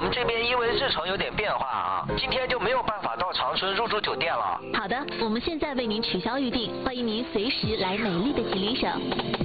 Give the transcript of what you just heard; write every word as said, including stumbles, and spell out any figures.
们这边因为日程有点变化啊，今天就没有办法到长春入住酒店了。 好的，我们现在为您取消预定，欢迎您随时来美丽的吉林省。